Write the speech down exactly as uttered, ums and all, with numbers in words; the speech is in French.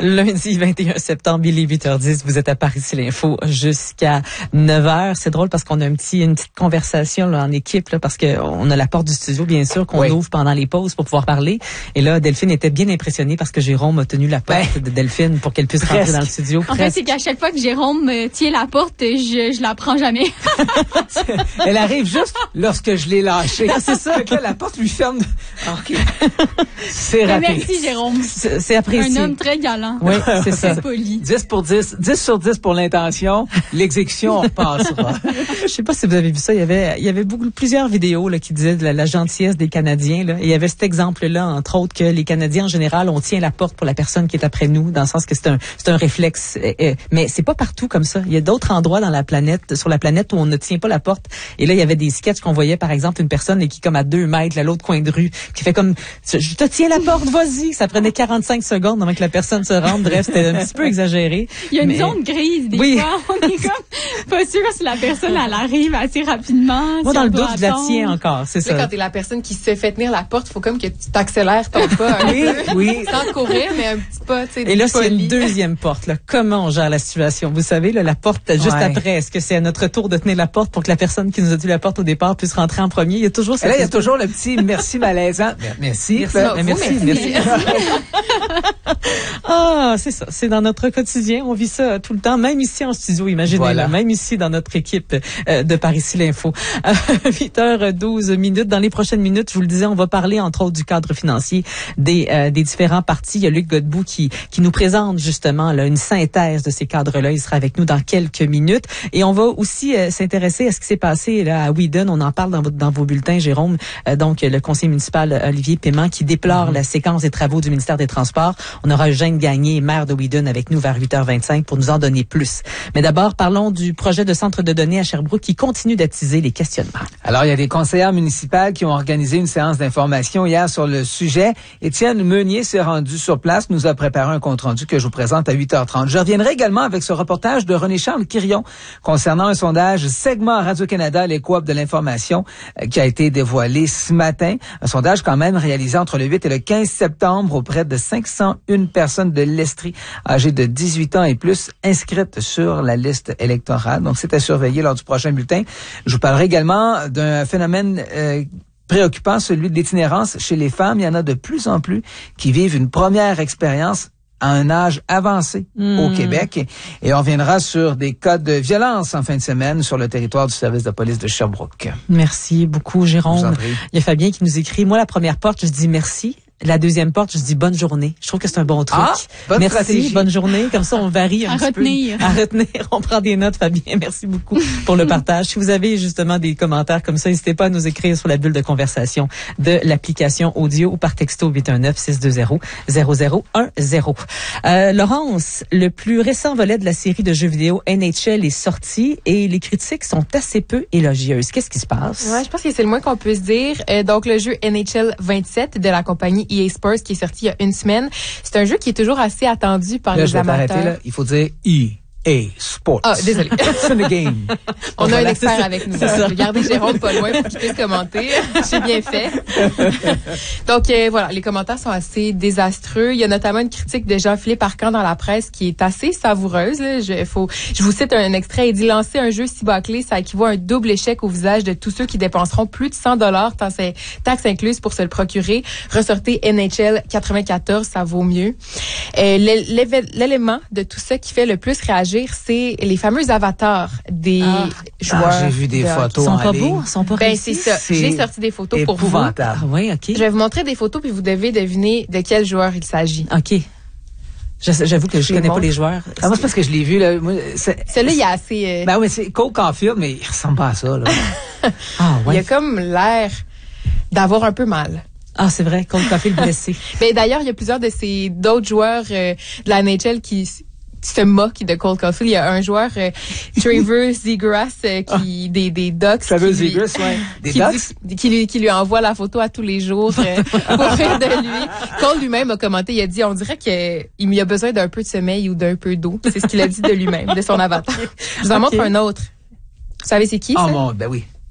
Lundi vingt et un septembre, il est huit heures dix. Vous êtes à Paris, c'est l'info jusqu'à neuf heures. C'est drôle parce qu'on a un petit, une petite conversation là, en équipe là, parce que on a la porte du studio, bien sûr, qu'on oui. ouvre pendant les pauses pour pouvoir parler. Et là, Delphine était bien impressionnée parce que Jérôme a tenu la porte ben, de Delphine pour qu'elle puisse presque. rentrer dans le studio. En presque. fait, c'est qu'à chaque fois que Jérôme euh, tient la porte, je, je la prends jamais. Elle arrive juste lorsque je l'ai lâchée. C'est ça. Que là, la porte lui ferme. OK. C'est rapide. Merci, Jérôme. C'est, c'est apprécié. Un homme très galant. Oui, c'est ça. Poli. dix pour dix. dix sur dix pour l'intention. L'exécution, on passera. Je sais pas si vous avez vu ça. Il y avait, il y avait beaucoup, plusieurs vidéos là, qui disaient de la, la gentillesse des Canadiens. Là. Et il y avait cet exemple-là, entre autres, que les Canadiens, en général, on tient la porte pour la personne qui est après nous, dans le sens que c'est un, c'est un réflexe. Mais c'est pas partout comme ça. Il y a d'autres endroits dans la planète, sur la planète, où on ne tient pas la porte. Et là, il y avait des sketchs qu'on voyait, par exemple, une personne qui, comme à deux mètres, à l'autre coin de rue, qui fait comme, je te tiens la porte, vas-y. Ça prenait quarante-cinq secondes avant que la personne se rende. Bref, c'était un petit peu exagéré. Il y a une mais... zone grise, des oui. fois. On est comme pas sûr si la personne, elle arrive assez rapidement. Moi, si dans le doute, attendre. je la tiens encore, c'est là, ça. Quand t'es la personne qui se fait tenir la porte, faut comme que tu t'accélères ton pas un oui, peu. Oui. Sans courir, mais un petit pas, tu sais. Et là, c'est une deuxième porte, là. Comment on gère la situation? Vous savez, là, la porte, juste ouais. après, est-ce que c'est à notre tour de tenir la porte pour que la personne qui nous a tenu la porte au départ puisse rentrer en premier? Il y a toujours cette... Et là, il y a toujours le petit merci malaisant. Merci. Merci. Ben, ben, merci. merci. merci. Ah, c'est ça. C'est dans notre quotidien. On vit ça tout le temps. Même ici en studio, imaginez. Voilà. Là, même ici dans notre équipe euh, de Paris-Ici l'Info. Euh, huit heures douze minutes. Dans les prochaines minutes, je vous le disais, on va parler entre autres du cadre financier des, euh, des différents partis. Il y a Luc Godbout qui, qui nous présente justement là, une synthèse de ces cadres-là. Il sera avec nous dans quelques minutes. Et on va aussi euh, s'intéresser à ce qui s'est passé là, à Whedon. On en parle dans, votre, dans vos bulletins, Jérôme. Euh, donc, le conseiller municipal Olivier Paiement qui déplore mm-hmm. la séquence des travaux du ministère des Transports. On aura Eugène Gagné, maire de Whedon, avec nous vers huit heures vingt-cinq pour nous en donner plus. Mais d'abord, parlons du projet de centre de données à Sherbrooke qui continue d'attiser les questionnements. Alors, il y a des conseillères municipales qui ont organisé une séance d'information hier sur le sujet. Étienne Meunier s'est rendu sur place, nous a préparé un compte-rendu que je vous présente à huit heures trente. Je reviendrai également avec ce reportage de René-Charles Quirion concernant un sondage segment Radio-Canada, les coop de l'information, euh, qui a été dévoilé ce matin. Un sondage quand même réalisé entre le huit et le quinze septembre auprès de cinq cent une personnes de l'Estrie âgées de dix-huit ans et plus inscrites sur la liste électorale. Donc, c'est à surveiller lors du prochain bulletin. Je vous parlerai également d'un phénomène euh, préoccupant, celui de l'itinérance chez les femmes. Il y en a de plus en plus qui vivent une première expérience à un âge avancé mmh. au Québec. Et on reviendra sur des cas de violence en fin de semaine sur le territoire du service de police de Sherbrooke. Merci beaucoup, Jérôme. Il y a Fabien qui nous écrit, moi, la première porte, je dis merci. La deuxième porte, je dis bonne journée. Je trouve que c'est un bon truc. Ah, bonne Merci, stratégie. Bonne journée. Comme ça, on varie un à petit retenir. peu. À retenir. On prend des notes, Fabien. Merci beaucoup pour le partage. Si vous avez justement des commentaires comme ça, n'hésitez pas à nous écrire sur la bulle de conversation de l'application audio ou par texto huit un neuf, six deux zéro, zéro zéro un zéro. Euh, Laurence, le plus récent volet de la série de jeux vidéo N H L est sorti et les critiques sont assez peu élogieuses. Qu'est-ce qui se passe? Ouais, je pense que c'est le moins qu'on puisse dire. Euh, donc, le jeu N H L vingt-sept de la compagnie E A Sports qui est sorti il y a une semaine. C'est un jeu qui est toujours assez attendu par là, les je vais amateurs. t'arrêter, là. Il faut dire E A Sports. Ah, désolé. C'est une game. On voilà, a un expert avec nous. Je vais garder Jérôme pas loin pour qu'il puisse commenter. J'ai bien fait. Donc, euh, voilà, les commentaires sont assez désastreux. Il y a notamment une critique de Jean-Philippe Arcan dans la presse qui est assez savoureuse. Là. Je, faut, je vous cite un extrait. Il dit « Lancer un jeu si bâclé, ça équivaut à un double échec au visage de tous ceux qui dépenseront plus de cent dollars, tant c'est taxes incluses pour se le procurer. Ressortez N H L quatre-vingt-quatorze, ça vaut mieux. Euh, » L'élément de tout ça qui fait le plus réagir, c'est les fameux avatars des ah, joueurs. Ah, j'ai vu des photos. Ils sont en pas ligne. beaux, ils sont pas Ben, réussis. c'est ça. C'est J'ai sorti des photos pour vous. Épouvantable. Ah oui, OK. Je vais vous montrer des photos puis vous devez deviner de quel joueur il s'agit. OK. J'avoue que je C'est connais bon. pas les joueurs. Ah, moi, c'est parce que je l'ai vu, là. Moi, c'est, Celui-là, il est assez... Euh, ben oui, c'est Cole Caulfield, mais il ressemble pas à ça, là. Ah, ouais. Il a comme l'air d'avoir un peu mal. Ah, c'est vrai, Cole Caulfield blessé. Ben, d'ailleurs, il y a plusieurs de ces d'autres joueurs euh, de la N H L qui se moquent de Cole Caulfield. Il y a un joueur, euh, Trevor Zegras, euh, qui, des, des Ducks. Trevor qui lui- Zegras, ouais. Des qui, Ducks? dit- qui, lui, qui lui envoie la photo à tous les jours euh, pour rire de lui. Cole lui-même a commenté, il a dit, on dirait qu'il a besoin d'un peu de sommeil ou d'un peu d'eau. C'est ce qu'il a dit de lui-même, de son avatar. Je vous en Ok. montre un autre. Vous savez c'est qui, Oh ça? mon, ben oui.